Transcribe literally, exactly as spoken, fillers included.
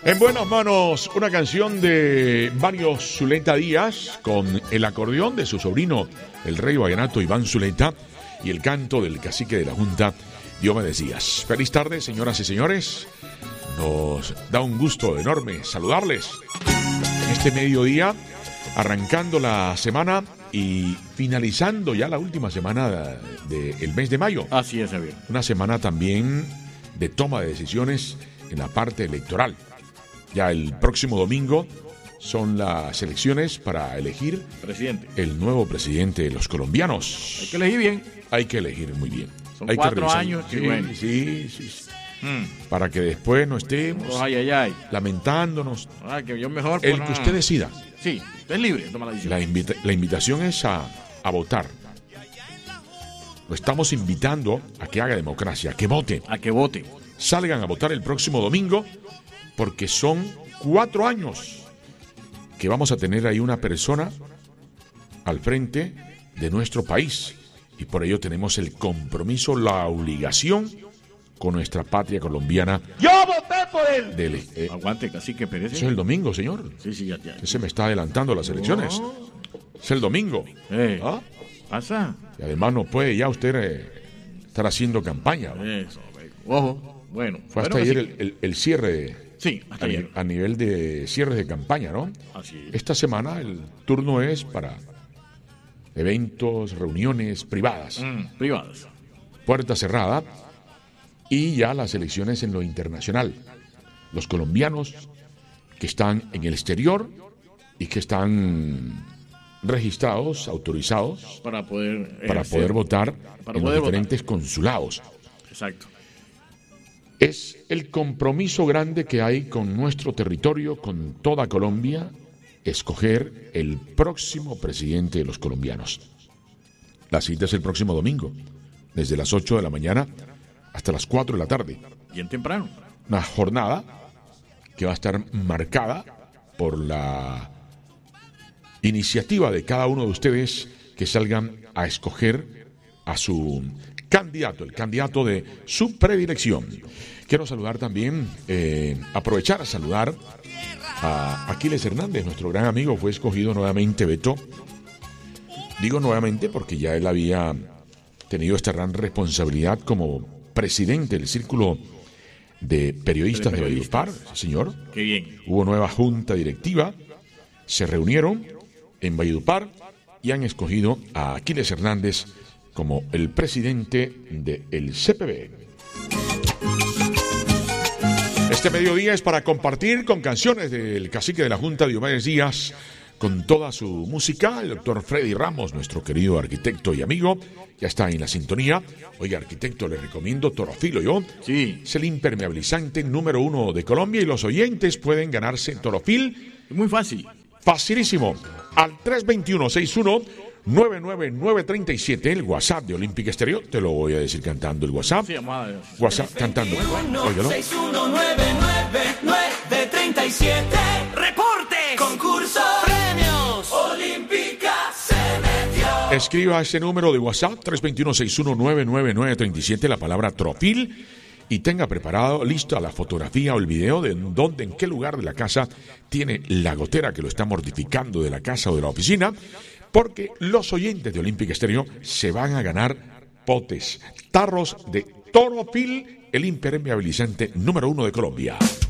En buenas manos, una canción de Mario Zuleta Díaz con el acordeón de su sobrino, el rey vallenato Iván Zuleta, y el canto del cacique de la Junta, Diomedes Díaz. Feliz tarde, señoras y señores. Nos da un gusto enorme saludarles en este mediodía, arrancando la semana y finalizando ya la última semana del de mes de mayo. Así es, Javier. Una semana también de toma de decisiones en la parte electoral. Ya el próximo domingo son las elecciones para elegir presidente, el nuevo presidente de los colombianos. Hay que elegir bien. Hay que elegir muy bien. Son Hay cuatro que años. Sí, bueno. sí, sí, sí. Mm. Para que después no estemos oh, ay, ay, ay. lamentándonos. Ah, que yo mejor. El por que nada. usted decida. Sí, usted es libre de tomar la decisión. La, invita la invitación es a, a votar. Lo estamos invitando a que haga democracia, a que vote. A que vote. Salgan a votar el próximo domingo, porque son cuatro años que vamos a tener ahí una persona al frente de nuestro país. Y por ello tenemos el compromiso, la obligación con nuestra patria colombiana. ¡Yo voté por él! De, eh, Aguante, cacique Pérez. eso es el domingo, señor. Sí, sí, ya, ya. Se me está adelantando las elecciones. No. Es el domingo. Eh, ¿Ah? ¿Pasa? Y además no puede ya usted eh, estar haciendo campaña, ¿no? Eso, ojo. Bueno. Fue hasta bueno, ayer así- el, el, el cierre. Sí, hasta a, ayer. a nivel de cierres de campaña, ¿no? Así es. Esta semana el turno es para eventos, reuniones privadas, Mm, privadas. puerta cerrada, y ya las elecciones en lo internacional. Los colombianos que están en el exterior y que están registrados, autorizados Para poder. para ejercer. poder votar Para en poder los diferentes consulados. Exacto. Es el compromiso grande que hay con nuestro territorio, con toda Colombia, escoger el próximo presidente de los colombianos. La cita es el próximo domingo, desde las ocho de la mañana hasta las cuatro de la tarde. Bien temprano. Una jornada que va a estar marcada por la iniciativa de cada uno de ustedes que salgan a escoger a su candidato, el candidato de su predilección. Quiero saludar también, eh, aprovechar a saludar a Aquiles Hernández, nuestro gran amigo. Fue escogido nuevamente, Beto. Digo nuevamente porque ya él había tenido esta gran responsabilidad como presidente del Círculo de Periodistas de, de Valledupar, señor. Qué bien. Hubo nueva junta directiva, se reunieron en Valledupar y han escogido a Aquiles Hernández como el presidente del C P B. Este mediodía es para compartir con canciones del cacique de la Junta, Diomedes Díaz, con toda su música. El doctor Freddy Ramos, nuestro querido arquitecto y amigo, ya está en la sintonía. Oiga, arquitecto, le recomiendo Torofil, ¿yo? Sí. Es el impermeabilizante número uno de Colombia y los oyentes pueden ganarse Torofil. Es muy fácil. Facilísimo. Al tres dos uno, seis uno nueve nueve nueve tres siete, el WhatsApp de Olímpica Estéreo. Te lo voy a decir cantando el WhatsApp. Sí, amada. WhatsApp cantando. Óigalo. seis uno nueve nueve nueve tres siete. Reporte. Concurso. Premios. Olímpica se metió. Escriba ese número de WhatsApp, tres dos uno, seis uno nueve nueve nueve tres siete, la palabra Torofil, y tenga preparado, lista la fotografía o el video de dónde, en qué lugar de la casa tiene la gotera que lo está mortificando, de la casa o de la oficina, porque los oyentes de Olímpica Estéreo se van a ganar potes, tarros de Torofil, el impermeabilizante número uno de Colombia.